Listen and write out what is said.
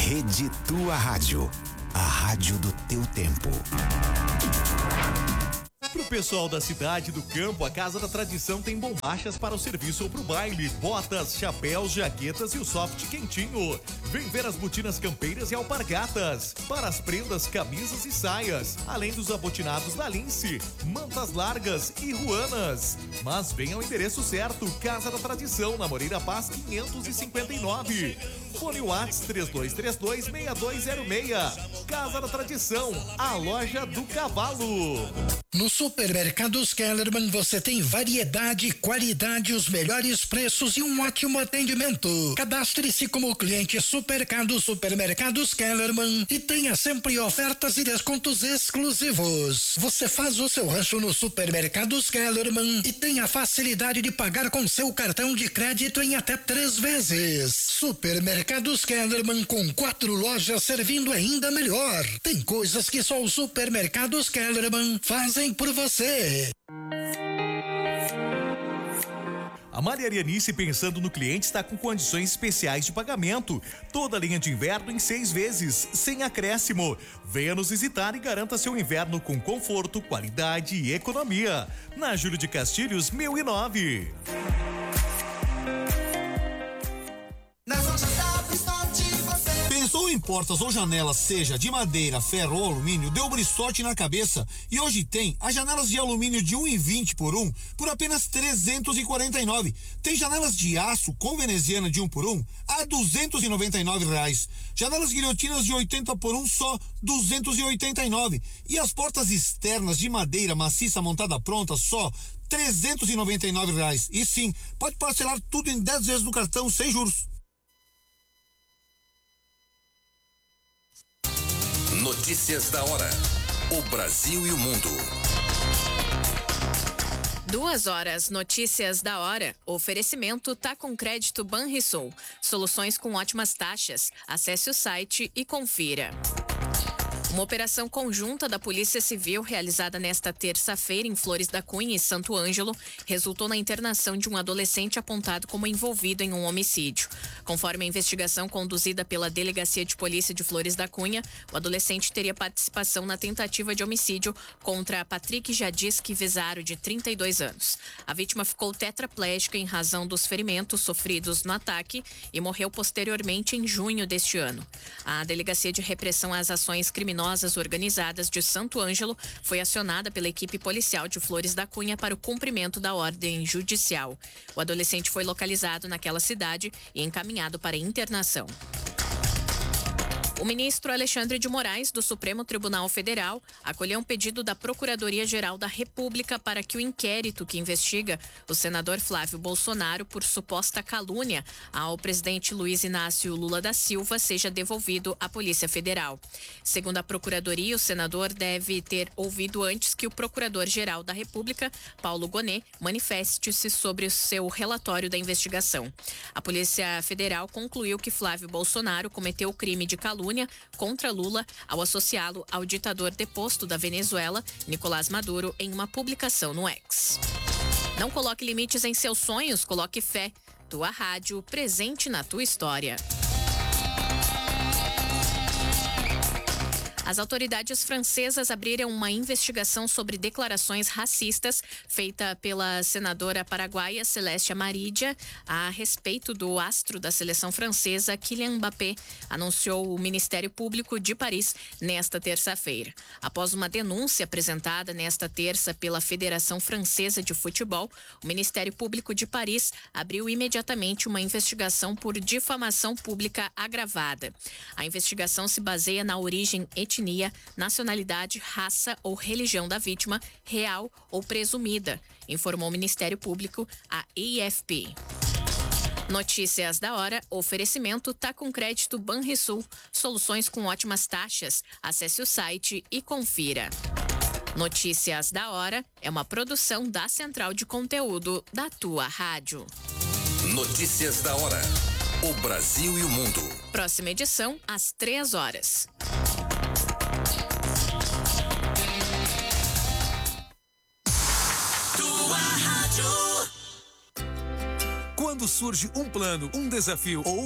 Rede Tua Rádio, a rádio do teu tempo. Pro pessoal da cidade do campo, a Casa da Tradição tem bombachas para o serviço ou pro baile, botas, chapéus, jaquetas e o soft quentinho. Vem ver as botinas campeiras e alpargatas, para as prendas, camisas e saias, além dos abotinados da Lince, mantas largas e ruanas. Mas venha ao endereço certo, Casa da Tradição, na Moreira Paz 559. Fone Whats 3232-6206. Casa da Tradição, a loja do cavalo. No Supermercados Kellerman você tem variedade, qualidade, os melhores preços e um ótimo atendimento. Cadastre-se como cliente Supermercados Kellerman e tenha sempre ofertas e descontos exclusivos. Você faz o seu rancho no Supermercados Kellerman e tem a facilidade de pagar com seu cartão de crédito em até 3 vezes. Supermercados Kellerman, com 4 lojas servindo ainda melhor. Tem coisas que só os Supermercados Kellerman fazem por você. A Malharia Nice, pensando no cliente, está com condições especiais de pagamento. Toda a linha de inverno em 6 vezes, sem acréscimo. Venha nos visitar e garanta seu inverno com conforto, qualidade e economia. Na Júlio de Castilhos, 1009. Pensou em portas ou janelas, seja de madeira, ferro ou alumínio, deu brisote na cabeça. E hoje tem as janelas de alumínio de 1,20 por 1 por apenas 349. Tem janelas de aço com veneziana de 1 por 1 a R$299. Janelas guilhotinas de 80 por 1 só 289. E as portas externas de madeira maciça montada pronta só R$399. E sim, pode parcelar tudo em 10 vezes no cartão sem juros. Notícias da hora. O Brasil e o mundo. 2 horas, notícias da hora. Oferecimento tá com crédito Banrisul. Soluções com ótimas taxas. Acesse o site e confira. Uma operação conjunta da Polícia Civil realizada nesta terça-feira em Flores da Cunha e Santo Ângelo resultou na internação de um adolescente apontado como envolvido em um homicídio. Conforme a investigação conduzida pela Delegacia de Polícia de Flores da Cunha, o adolescente teria participação na tentativa de homicídio contra Patrick Jadisque Vezaro, de 32 anos. A vítima ficou tetraplégica em razão dos ferimentos sofridos no ataque e morreu posteriormente em junho deste ano. A Delegacia de Repressão às Ações Criminosas Organizadas de Santo Ângelo foi acionada pela equipe policial de Flores da Cunha para o cumprimento da ordem judicial. O adolescente foi localizado naquela cidade e encaminhado para internação. O ministro Alexandre de Moraes, do Supremo Tribunal Federal, acolheu um pedido da Procuradoria-Geral da República para que o inquérito que investiga o senador Flávio Bolsonaro por suposta calúnia ao presidente Luiz Inácio Lula da Silva seja devolvido à Polícia Federal. Segundo a Procuradoria, o senador deve ter ouvido antes que o Procurador-Geral da República, Paulo Gonet, manifeste-se sobre o seu relatório da investigação. A Polícia Federal concluiu que Flávio Bolsonaro cometeu o crime de calúnia contra Lula ao associá-lo ao ditador deposto da Venezuela, Nicolás Maduro, em uma publicação no X. Não coloque limites em seus sonhos, coloque fé. Tua rádio, presente na tua história. As autoridades francesas abriram uma investigação sobre declarações racistas feita pela senadora paraguaia Celeste Amarilla a respeito do astro da seleção francesa Kylian Mbappé, anunciou o Ministério Público de Paris nesta terça-feira. Após uma denúncia apresentada nesta terça pela Federação Francesa de Futebol, o Ministério Público de Paris abriu imediatamente uma investigação por difamação pública agravada. A investigação se baseia na origem etnia, nacionalidade, raça ou religião da vítima, real ou presumida, informou o Ministério Público à AFP. Notícias da hora, oferecimento tá com crédito Banrisul, soluções com ótimas taxas. Acesse o site e confira. Notícias da hora é uma produção da Central de Conteúdo da tua rádio. Notícias da hora. O Brasil e o mundo. Próxima edição às 3 horas. Quando surge um plano, um desafio ou